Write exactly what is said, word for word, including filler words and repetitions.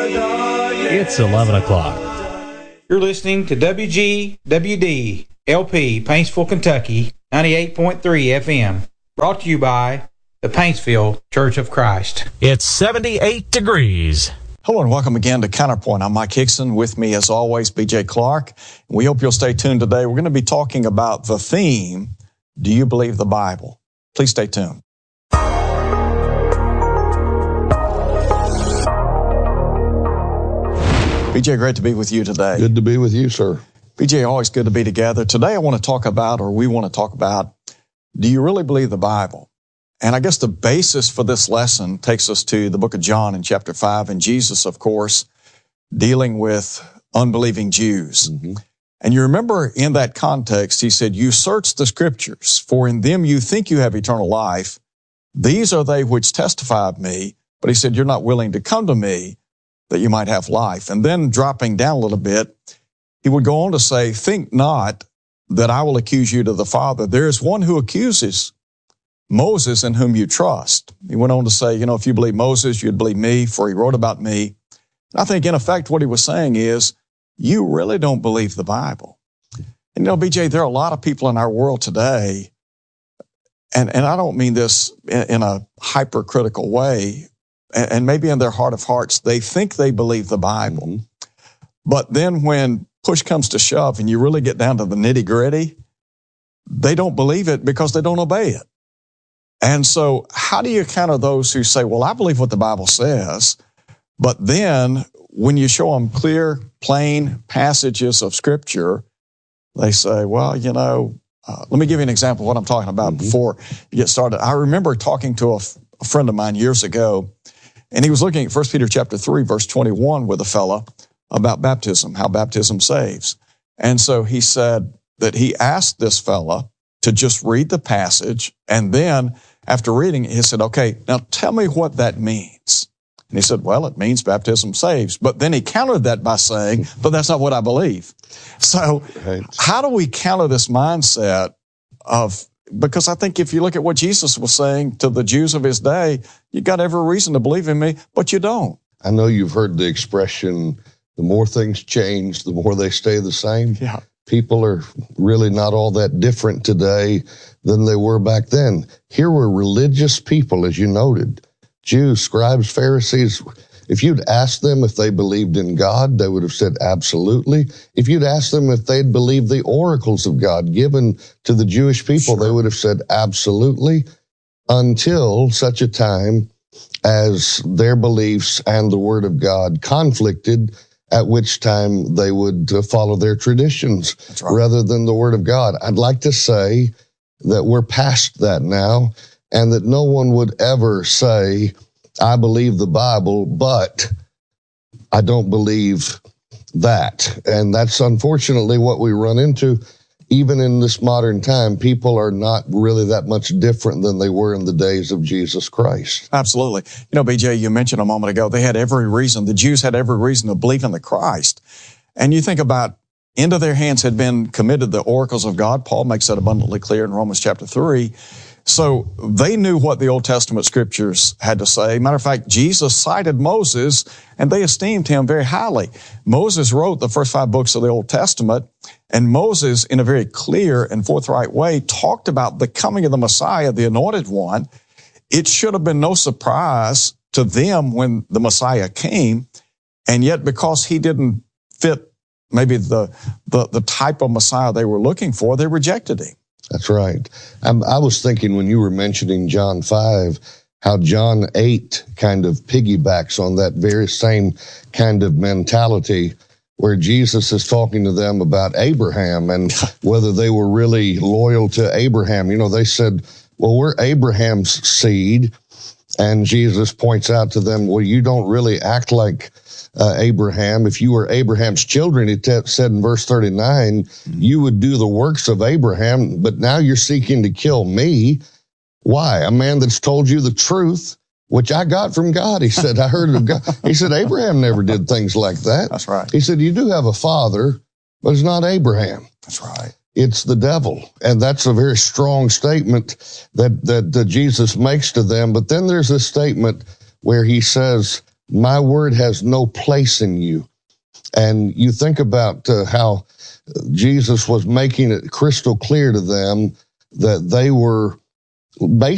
It's eleven o'clock. You're listening to W G W D L P, Paintsville, Kentucky, ninety-eight point three F M. Brought to you by the Paintsville Church of Christ. It's seventy-eight degrees. Hello and welcome again to Counterpoint. I'm Mike Hickson. With me, as always, B J Clark. We hope you'll stay tuned today. We're going to be talking about the theme, Do You Believe the Bible? Please stay tuned. B J, great to be with you today. Good to be with you, sir. B J, always good to be together. Today I want to talk about, or we want to talk about, do you really believe the Bible? And I guess the basis for this lesson takes us to the book of John in chapter five, and Jesus, of course, dealing with unbelieving Jews. Mm-hmm. And you remember in that context, he said, you search the scriptures, for in them you think you have eternal life. These are they which testify of me. But he said, you're not willing to come to me that you might have life. And then dropping down a little bit, he would go on to say, think not that I will accuse you to the Father. There is one who accuses, Moses, in whom you trust. He went on to say, you know, if you believe Moses, you'd believe me, for he wrote about me. And I think, in effect, what he was saying is, you really don't believe the Bible. And, you know, B J, there are a lot of people in our world today, and, and I don't mean this in, in a hypercritical way, and, and maybe in their heart of hearts, they think they believe the Bible. Mm-hmm. But then when push comes to shove and you really get down to the nitty-gritty, they don't believe it because they don't obey it. And so how do you counter those who say, well, I believe what the Bible says, but then when you show them clear, plain passages of Scripture, they say, well, you know, uh, let me give you an example of what I'm talking about mm-hmm. before you get started. I remember talking to a, f- a friend of mine years ago, and he was looking at First Peter chapter three, verse twenty-one with a fella about baptism, how baptism saves. And so he said that he asked this fella to just read the passage, and then after reading it, he said, okay, now tell me what that means. And he said, well, it means baptism saves. But then he countered that by saying, but that's not what I believe. So right. How do we counter this mindset of, because I think if you look at what Jesus was saying to the Jews of his day, you got every reason to believe in me, but you don't. I know you've heard the expression, the more things change, the more they stay the same. Yeah. People are really not all that different today than they were back then. Here were religious people, as you noted, Jews, scribes, Pharisees. If you'd asked them if they believed in God, they would have said absolutely. If you'd asked them if they'd believed the oracles of God given to the Jewish people, sure. They would have said absolutely, until such a time as their beliefs and the Word of God conflicted, at which time they would uh, follow their traditions right. rather than the Word of God. I'd like to say that we're past that now, and that no one would ever say, I believe the Bible, but I don't believe that. And that's unfortunately what we run into. Even in this modern time, people are not really that much different than they were in the days of Jesus Christ. Absolutely. You know, B J, you mentioned a moment ago, they had every reason, the Jews had every reason to believe in the Christ. And you think about, into their hands had been committed the oracles of God. Paul makes that abundantly clear in Romans chapter three. So they knew what the Old Testament scriptures had to say. Matter of fact, Jesus cited Moses, and they esteemed him very highly. Moses wrote the first five books of the Old Testament, and Moses, in a very clear and forthright way, talked about the coming of the Messiah, the Anointed One. It should have been no surprise to them when the Messiah came, and yet because he didn't fit maybe the the, the type of Messiah they were looking for, they rejected him. That's right. I'm, I was thinking when you were mentioning John five, how John eight kind of piggybacks on that very same kind of mentality, where Jesus is talking to them about Abraham and whether they were really loyal to Abraham. You know, they said, well, we're Abraham's seed. And Jesus points out to them, well, you don't really act like uh, Abraham. If you were Abraham's children, it t- said in verse thirty-nine, mm-hmm. you would do the works of Abraham, but now you're seeking to kill me. Why? A man that's told you the truth, which I got from God. He said, I heard it of God. He said, Abraham never did things like that. That's right. He said, you do have a father, but it's not Abraham. That's right. It's the devil. And that's a very strong statement that, that, that Jesus makes to them. But then there's this statement where he says, My word has no place in you. And you think about uh, how Jesus was making it crystal clear to them that they were basically